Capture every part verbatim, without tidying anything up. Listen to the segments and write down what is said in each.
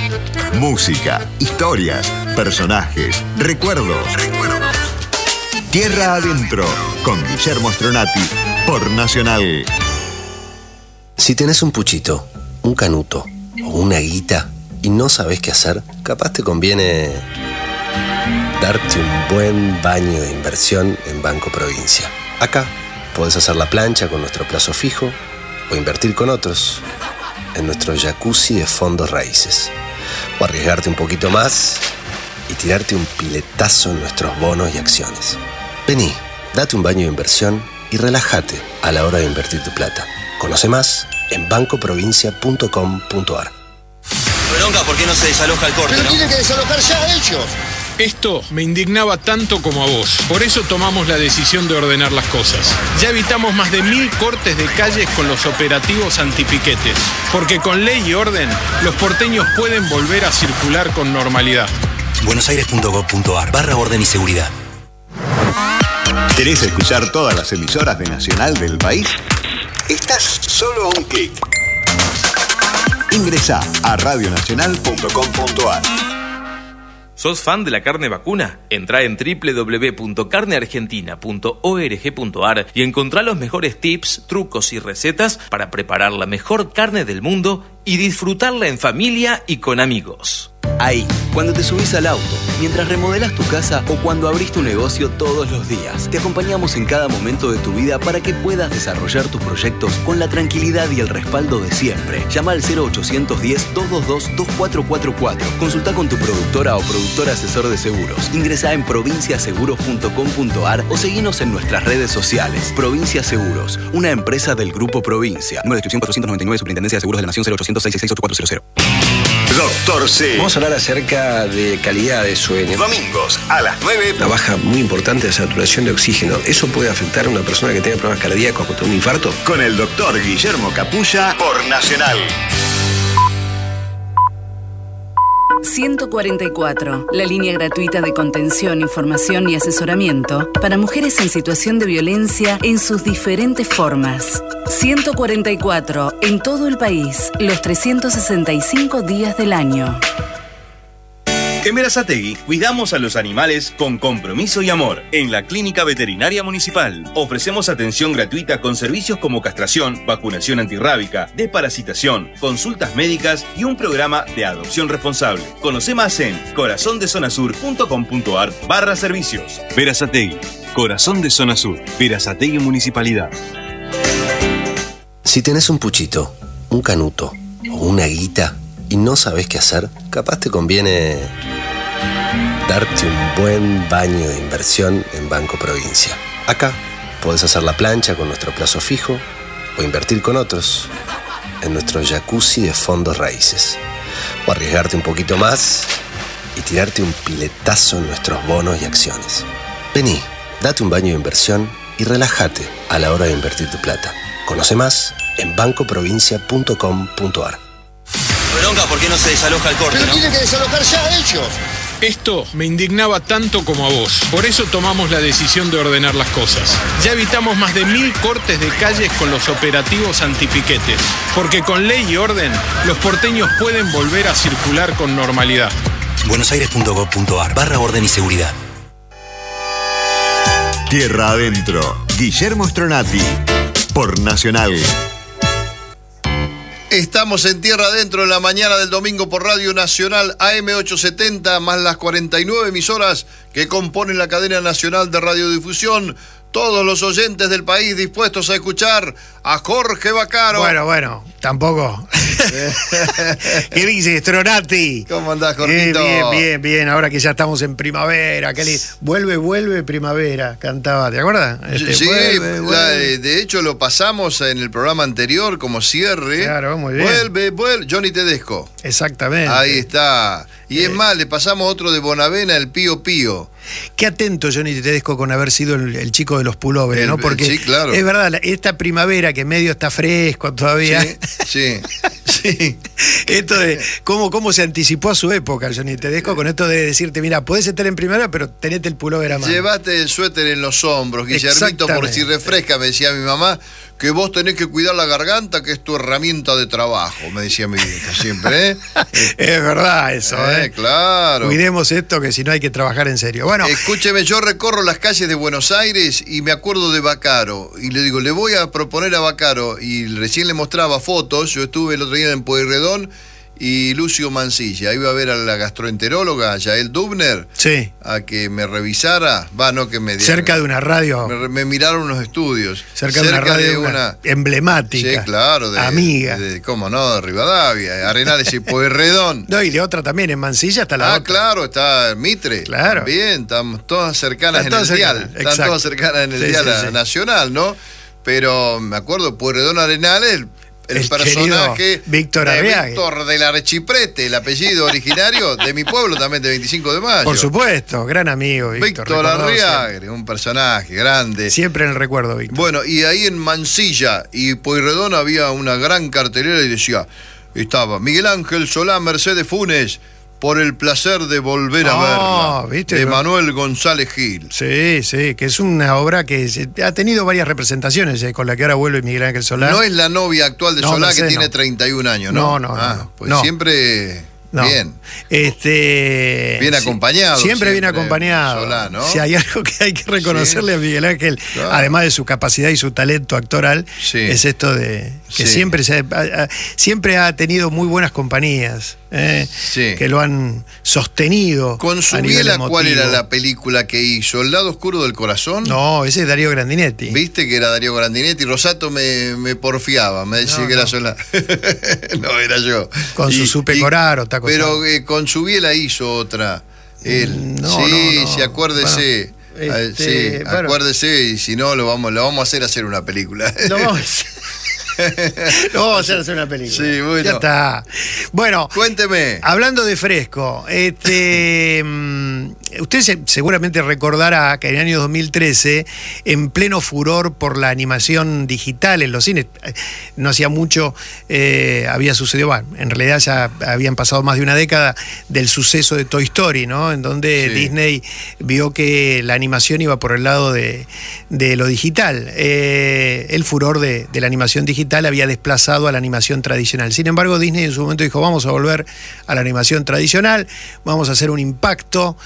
Música, historias, personajes, recuerdos. Recuerdos. Tierra Adentro, con Guillermo Stronati, por Nacional. Si tenés un puchito, un canuto o una guita y no sabés qué hacer, capaz te conviene darte un buen baño de inversión en Banco Provincia. Acá podés hacer la plancha con nuestro plazo fijo o invertir con otros en nuestro jacuzzi de fondos raíces. O arriesgarte un poquito más y tirarte un piletazo en nuestros bonos y acciones. Vení, date un baño de inversión y relájate a la hora de invertir tu plata. Conoce más en banco provincia punto com punto ar. Bronca, ¿por qué no se desaloja el corte? Pero ¿no? tienen que desalojar ya ellos. Esto me indignaba tanto como a vos. Por eso tomamos la decisión de ordenar las cosas. Ya evitamos más de mil cortes de calles con los operativos antipiquetes. Porque con ley y orden, los porteños pueden volver a circular con normalidad. buenosaires punto gov punto ar barra orden y seguridad. ¿Querés escuchar todas las emisoras de Nacional del país? Estás solo a un clic. Ingresá a radio nacional punto com punto ar. ¿Sos fan de la carne vacuna? Entrá en doble u doble u doble u punto carne argentina punto org punto ar y encontrá los mejores tips, trucos y recetas para preparar la mejor carne del mundo y disfrutarla en familia y con amigos. Ahí, cuando te subís al auto, mientras remodelás tu casa o cuando abrís tu negocio todos los días. Te acompañamos en cada momento de tu vida para que puedas desarrollar tus proyectos con la tranquilidad y el respaldo de siempre. Llama al cero ochocientos diez, doscientos veintidós, veinticuatro cuarenta y cuatro. Consulta con tu productora o productor asesor de seguros. Ingresá en provincia seguros punto com punto ar o seguinos en nuestras redes sociales. Provincia Seguros, una empresa del Grupo Provincia. Número de inscripción cuatrocientos noventa y nueve, Superintendencia de Seguros de la Nación, cero ochocientos, seiscientos sesenta y ocho, cuatrocientos. Doctor C. Vamos a hablar acerca de calidad de sueño. Domingos a las nueve. Una baja muy importante de saturación de oxígeno. ¿Eso puede afectar a una persona que tenga problemas cardíacos o un infarto? Con el doctor Guillermo Capulla por Nacional. ciento cuarenta y cuatro, la línea gratuita de contención, información y asesoramiento para mujeres en situación de violencia en sus diferentes formas. ciento cuarenta y cuatro, en todo el país, los trescientos sesenta y cinco días del año. En Berazategui cuidamos a los animales con compromiso y amor. En la Clínica Veterinaria Municipal ofrecemos atención gratuita con servicios como castración, vacunación antirrábica, desparasitación, consultas médicas y un programa de adopción responsable. Conoce más en corazón de zona sur punto com punto ar barra servicios. Berazategui, Corazón de Zona Sur, Berazategui Municipalidad. Si tenés un puchito, un canuto o una guita y no sabés qué hacer, capaz te conviene darte un buen baño de inversión en Banco Provincia. Acá podés hacer la plancha con nuestro plazo fijo o invertir con otros en nuestro jacuzzi de fondos raíces. O arriesgarte un poquito más y tirarte un piletazo en nuestros bonos y acciones. Vení, date un baño de inversión y relájate a la hora de invertir tu plata. Conoce más en banco provincia punto com punto ar. Bronca, ¿por qué no se desaloja el corte? Pero ¿no? tienen que desalojar ya ellos. Esto me indignaba tanto como a vos. Por eso tomamos la decisión de ordenar las cosas. Ya evitamos más de mil cortes de calles con los operativos antipiquetes. Porque con ley y orden, los porteños pueden volver a circular con normalidad. buenosaires punto gov punto ar barra orden y seguridad. Tierra Adentro, Guillermo Stronati, por Nacional. Estamos en Tierra Adentro en la mañana del domingo por Radio Nacional A M ochocientos setenta, más las cuarenta y nueve emisoras que componen la cadena nacional de radiodifusión. Todos los oyentes del país dispuestos a escuchar a Jorge Vaccaro. Bueno, bueno, tampoco. ¿Qué dices, Stronati? ¿Cómo andás, Jorgito? Eh, bien, bien, bien. Ahora que ya estamos en primavera. Que li... Vuelve, vuelve primavera. Cantaba, ¿te acuerdas? Este, sí, vuelve, vuelve. La, de hecho lo pasamos en el programa anterior como cierre. Claro, muy bien. Vuelve, vuelve. Johnny Tedesco. Exactamente. Ahí está. Y eh. es más, le pasamos otro de Bonavena, el Pío Pío. Qué atento Johnny Tedesco con haber sido el, el chico de los pulóveres, ¿no? Porque sí, claro. Es verdad, esta primavera que medio está fresco todavía. Sí, sí, sí. Esto de cómo, cómo se anticipó a su época Johnny Tedesco con esto de decirte, mira, podés estar en primavera, pero tenete el pulóver a mano. Llevaste el suéter en los hombros, Guillermito, por si refresca, me decía mi mamá. que vos tenés que cuidar la garganta, que es tu herramienta de trabajo, me decía mi vieja siempre, ¿eh? Es verdad eso, ¿eh? Eh, claro. Cuidemos esto, que si no hay que trabajar en serio. Bueno, escúcheme, yo recorro las calles de Buenos Aires y me acuerdo de Baccaro. Y le digo, le voy a proponer a Baccaro. Y recién le mostraba fotos. Yo estuve el otro día en Pueyrredón y Lucio Mancilla. Iba a ver a la gastroenteróloga, Yael Dubner. Sí. A que me revisara. Va, no que me diera. Cerca de una radio. Me, me miraron unos estudios. Cerca, cerca de una radio de una una emblemática. Sí, claro. De, amiga. De, de, ¿Cómo no? De Rivadavia, Arenales y Pueyrredón. No, y de otra también, en Mansilla está la Ah, otra. claro, está Mitre. Claro. Bien, estamos todas cercanas Están en todas el cercanas, dial. Están todas cercanas en el sí, dial sí, sí. nacional, ¿no? Pero me acuerdo, Pueyrredón Arenales, el, el, el personaje Víctor de Arriague. Víctor del Archiprete, el apellido originario de mi pueblo también, de veinticinco de mayo. Por supuesto, gran amigo Víctor. Víctor Arriague, un personaje grande. Siempre en el recuerdo, Víctor. Bueno, y ahí en Mansilla y Pueyrredón había una gran cartelera y decía, estaba Miguel Ángel Solá, Mercedes Funes, por el placer de volver a oh, verla, ¿viste? de Manuel González Gil. Sí, sí, que es una obra que ha tenido varias representaciones, eh, con la que ahora vuelve Miguel Ángel Solá. No es la novia actual de no, Solá, Mercedes, que tiene no. treinta y un años, ¿no? No, no, ah, no. Pues no. siempre no. bien. Este, bien acompañado. Siempre, siempre bien acompañado. Solá, ¿no? Si hay algo que hay que reconocerle sí. a Miguel Ángel, claro. además de su capacidad y su talento actoral, sí. es esto de que sí. siempre, se ha, ha, siempre ha tenido muy buenas compañías. Eh, sí. que lo han sostenido. Con su biela, ¿cuál era la película que hizo? ¿El lado oscuro del corazón? No, ese es Darío Grandinetti. ¿Viste que era Darío Grandinetti? Rosato me, me porfiaba, me decía no, que era no. Solá. No, era yo. Con y, su Supe Corar o taco. Pero eh, con su biela hizo otra. Él. No, sí, no, no. sí, acuérdese. Bueno, este, sí, bueno. acuérdese, y si no, lo vamos, lo vamos a hacer hacer una película. Lo vamos a hacer. No vamos a hacer una película. Sí, bueno. Ya está. Bueno, cuénteme. Hablando de fresco, este, usted se, seguramente recordará que en el año dos mil trece, en pleno furor por la animación digital en los cines, no hacía mucho, eh, había sucedido, bueno, en realidad ya habían pasado más de una década del suceso de Toy Story, ¿no? En donde sí. Disney vio que la animación iba por el lado de, de lo digital. Eh, el furor de, de la animación digital había desplazado a la animación tradicional. Sin embargo, Disney en su momento dijo, vamos a volver a la animación tradicional, vamos a hacer un impacto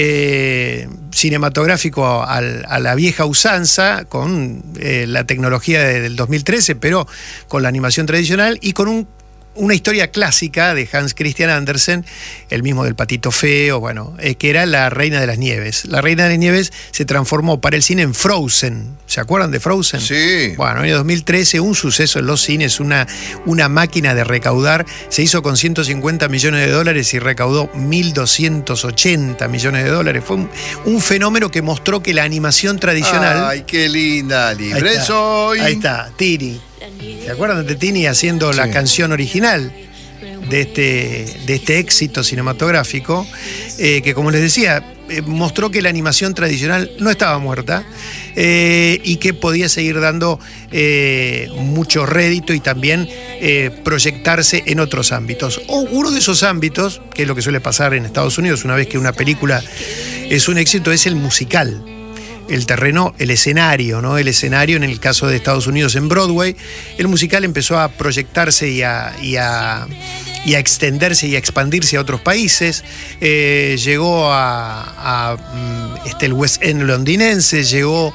eh, cinematográfico a, a la vieja usanza, con eh, la tecnología de, del dos mil trece, pero con la animación tradicional y con un una historia clásica de Hans Christian Andersen, el mismo del Patito Feo, bueno, eh, que era La Reina de las Nieves. La Reina de las Nieves se transformó para el cine en Frozen. ¿Se acuerdan de Frozen? Sí. Bueno, en el dos mil trece, un suceso en los cines, una, una máquina de recaudar. Se hizo con ciento cincuenta millones de dólares y recaudó mil doscientos ochenta millones de dólares. Fue un, un fenómeno que mostró que la animación tradicional... ¡Ay, qué linda! Libre ahí está, soy. Ahí está, Tini. ¿Se acuerdan de Tini haciendo sí. la canción original de este, de este éxito cinematográfico? Eh, que, como les decía, eh, mostró que la animación tradicional no estaba muerta eh, y que podía seguir dando eh, mucho rédito y también eh, proyectarse en otros ámbitos. O uno de esos ámbitos, que es lo que suele pasar en Estados Unidos una vez que una película es un éxito, es el musical. El terreno, el escenario, ¿no? El escenario, en el caso de Estados Unidos, en Broadway, el musical empezó a proyectarse y a, y a, y a extenderse y a expandirse a otros países. Eh, llegó a, a este, el West End londinense, llegó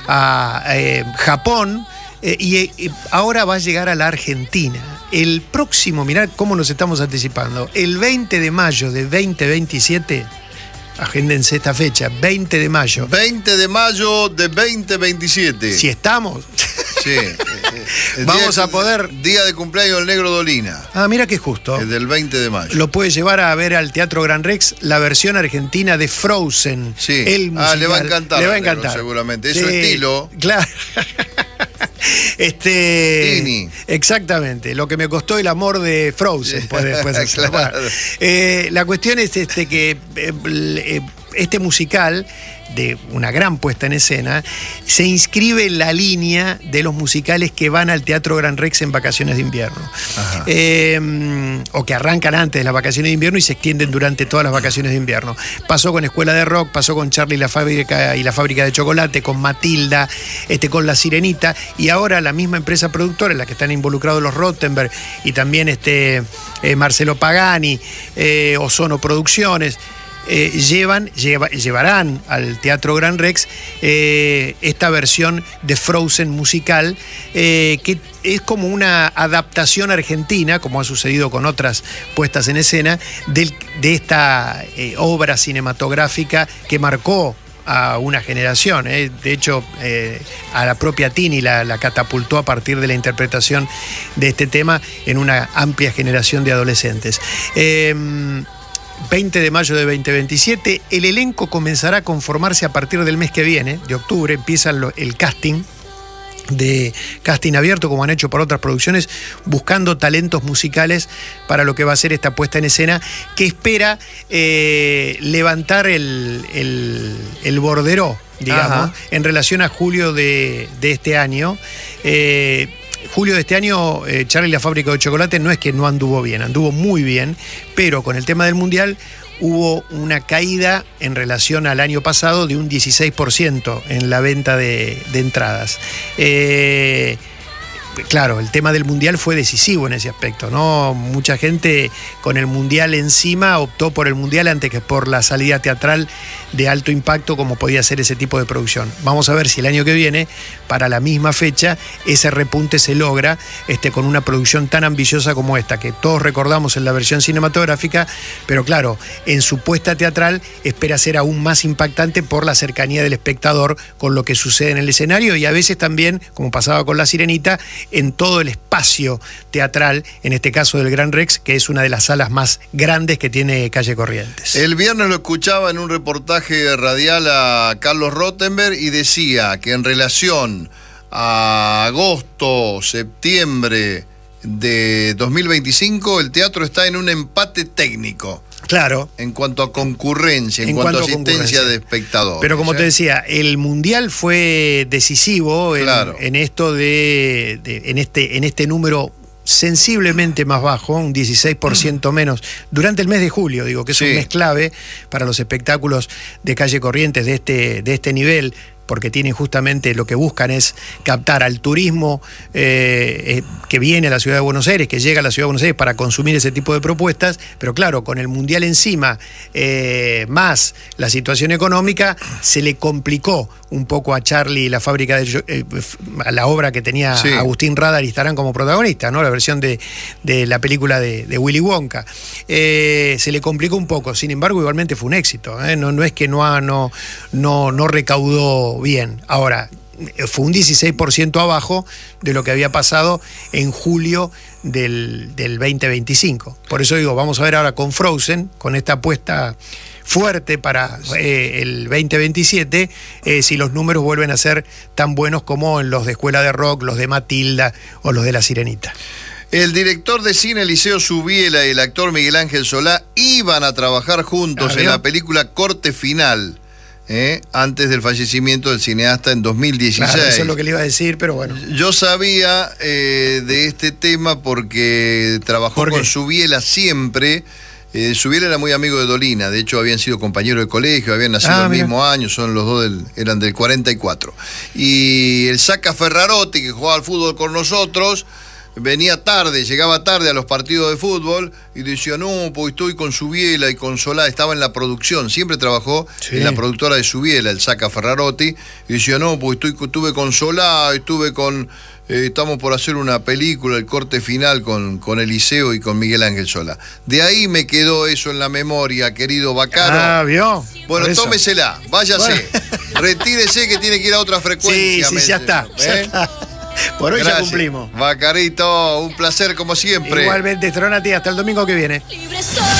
a eh, Japón eh, y eh, ahora va a llegar a la Argentina. El próximo, mirá cómo nos estamos anticipando, el veinte de mayo de veinte veintisiete... Agéndense esta fecha, veinte de mayo. veinte de mayo de veinte veintisiete. Si estamos. Sí. Eh, eh, Vamos día, a poder. Día de cumpleaños del Negro Dolina. Ah, mira que justo. El del veinte de mayo. Lo puede llevar a ver al Teatro Gran Rex la versión argentina de Frozen. Sí. El musical. Ah, le va a encantar. Le va a encantar. Negro, seguramente. Es sí, su estilo. Claro. Este, Tini. Exactamente, lo que me costó el amor de Frozen puede después claro. Bueno, eh, la cuestión es este que eh, eh, este musical, de una gran puesta en escena, se inscribe en la línea de los musicales que van al Teatro Gran Rex en vacaciones de invierno. Eh, o que arrancan antes de las vacaciones de invierno y se extienden durante todas las vacaciones de invierno. Pasó con Escuela de Rock, pasó con Charlie y la fábrica, y la fábrica de chocolate, con Matilda, este, con La Sirenita, y ahora la misma empresa productora en la que están involucrados los Rottenberg y también este, eh, Marcelo Pagani, eh, Ozono Producciones, Eh, llevan, lleva, llevarán al Teatro Gran Rex eh, esta versión de Frozen musical, eh, que es como una adaptación argentina, como ha sucedido con otras puestas en escena, del, de esta eh, obra cinematográfica que marcó a una generación. Eh. De hecho, eh, a la propia Tini la, la catapultó a partir de la interpretación de este tema en una amplia generación de adolescentes. Eh, veinte de mayo de veinte veintisiete, el elenco comenzará a conformarse a partir del mes que viene, de octubre, empieza lo, el casting, de casting abierto, como han hecho por otras producciones, buscando talentos musicales para lo que va a ser esta puesta en escena, que espera eh, levantar el, el, el borderó, digamos, Ajá. en relación a julio de, de este año. Eh, Julio de este año, eh, Charlie y la fábrica de chocolate no es que no anduvo bien, anduvo muy bien, pero con el tema del Mundial hubo una caída en relación al año pasado de un dieciséis por ciento en la venta de, de entradas. Eh, Claro, el tema del Mundial fue decisivo en ese aspecto, ¿no? Mucha gente con el Mundial encima optó por el Mundial antes que por la salida teatral de alto impacto como podía ser ese tipo de producción. Vamos a ver si el año que viene, para la misma fecha, ese repunte se logra este, con una producción tan ambiciosa como esta, que todos recordamos en la versión cinematográfica, pero claro, en su puesta teatral espera ser aún más impactante por la cercanía del espectador con lo que sucede en el escenario y a veces también, como pasaba con La Sirenita, en todo el espacio teatral, en este caso del Gran Rex, que es una de las salas más grandes que tiene Calle Corrientes. El viernes lo escuchaba en un reportaje radial a Carlos Rottenberg y decía que en relación a agosto, septiembre de dos mil veinticinco, el teatro está en un empate técnico. Claro. En cuanto a concurrencia, en, en cuanto, cuanto a asistencia de espectadores. Pero como ¿eh? te decía, el Mundial fue decisivo en, claro. en esto de, de en este en este número sensiblemente más bajo, un dieciséis por ciento menos, durante el mes de julio, digo, que es sí. un mes clave para los espectáculos de Calle Corrientes de este, de este nivel, porque tienen justamente lo que buscan es captar al turismo eh, eh, que viene a la ciudad de Buenos Aires, que llega a la ciudad de Buenos Aires para consumir ese tipo de propuestas, pero claro, con el Mundial encima, eh, más la situación económica, se le complicó un poco a Charlie la fábrica de eh, a la obra que tenía sí. Agustín Rada y Estarán como protagonista, ¿no? La versión de, de la película de, de Willy Wonka. Eh, se le complicó un poco, sin embargo, igualmente fue un éxito, ¿eh? No, no es que no, ha, no, no, no recaudó bien. Ahora, fue un dieciséis por ciento abajo de lo que había pasado en julio del, del veinte veinticinco. Por eso digo, vamos a ver ahora con Frozen, con esta apuesta fuerte para eh, el veinte veintisiete, eh, si los números vuelven a ser tan buenos como en los de Escuela de Rock, los de Matilda o los de La Sirenita. El director de cine Eliseo Subiela y el actor Miguel Ángel Solá iban a trabajar juntos en la película Corte Final. ¿Eh? Antes del fallecimiento del cineasta en dos mil dieciséis. Claro, eso es lo que le iba a decir, pero bueno. Yo sabía eh, de este tema porque trabajó ¿Por con Subiela siempre. Eh, Subiela era muy amigo de Dolina, de hecho habían sido compañeros de colegio, habían nacido ah, el mira. mismo año, son los dos del, eran del cuarenta y cuatro. Y el Saca Ferrarotti, que jugaba al fútbol con nosotros, venía tarde, llegaba tarde a los partidos de fútbol y decía, no, pues estoy con Subiela y con Solá, estaba en la producción, siempre trabajó sí. en la productora de Subiela, el Saca Ferrarotti, y decía, no, pues estoy, estuve con Solá, estuve con, eh, estamos por hacer una película, el Corte Final con, con Eliseo y con Miguel Ángel Solá. De ahí me quedó eso en la memoria, querido Bacaro. Ah, ¿vio? Bueno, tómesela, váyase, bueno. retírese que tiene que ir a otra frecuencia. Sí, sí, ya está, ¿eh? ya está. Por hoy Gracias. ya cumplimos. Bacarito, un placer como siempre. Igualmente, Stronati, hasta el domingo que viene.